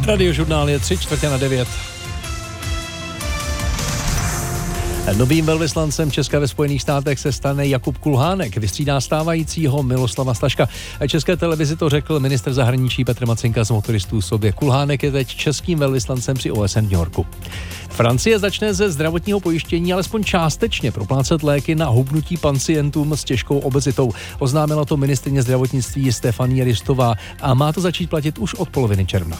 Radiožurnál je 8:45. Novým velvyslancem Česka ve Spojených státech se stane Jakub Kulhánek, vystřídá stávajícího Miloslava Staška. České televizi to řekl ministr zahraničí Petr Macinka z Motoristů sobě. Kulhánek je teď českým velvyslancem při OSN v New Yorku. Francie začne ze zdravotního pojištění alespoň částečně proplácet léky na hubnutí pacientům s těžkou obezitou. Oznámila to ministryně zdravotnictví Stefanie Ristová a má to začít platit už od poloviny června.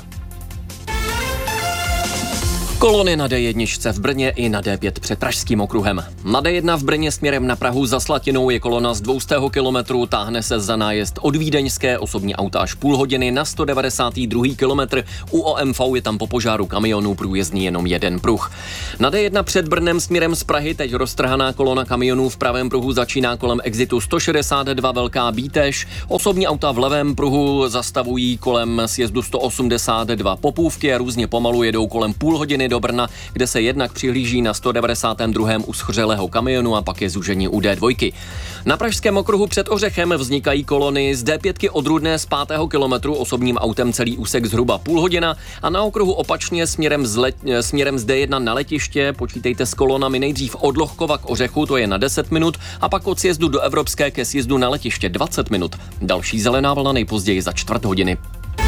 Kolony na D1 v Brně i na D5 před Pražským okruhem. Na D1 v Brně směrem na Prahu za Slatinou je kolona z 200 kilometrů, táhne se za nájezd od Vídeňské, osobní auta až půl hodiny na 192. kilometr. U OMV je tam po požáru kamionů průjezdný jenom jeden pruh. Na D1 před Brnem směrem z Prahy teď roztrhaná kolona kamionů v pravém pruhu začíná kolem exitu 162 Velká Bítež. Osobní auta v levém pruhu zastavují kolem sjezdu 182 Popůvky a různě pomalu jedou kolem půl hodiny do Brna, kde se jednak přihlíží na 192. u schořelého kamionu a pak je zúžení u D2. Na Pražském okruhu před Ořechem vznikají kolony z D5 od Rudné z 5. kilometru osobním autem celý úsek zhruba půl hodina a na okruhu opačně směrem z D1 na letiště počítejte s kolonami nejdřív od Lohkova k Ořechu, to je na 10 minut a pak od sjezdu do Evropské ke sjezdu na letiště 20 minut. Další zelená vlna nejpozději za čtvrt hodiny.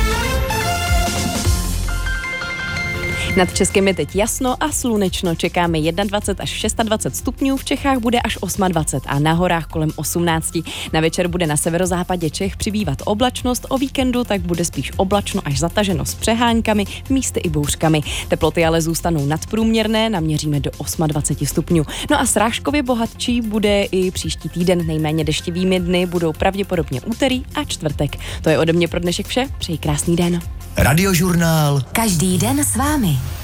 Nad Českem je teď jasno a slunečno. Čekáme 21 až 26 stupňů, v Čechách bude až 28 a na horách kolem 18. Na večer bude na severozápadě Čech přibývat oblačnost, o víkendu tak bude spíš oblačno až zataženo s přeháňkami, místy i bouřkami. Teploty ale zůstanou nadprůměrné, naměříme do 28 stupňů. No a srážkově bohatší bude i příští týden, nejméně deštivými dny budou pravděpodobně úterý a čtvrtek. To je ode mě pro dnešek vše, přeji krásný den. Radiožurnál. Každý den s vámi.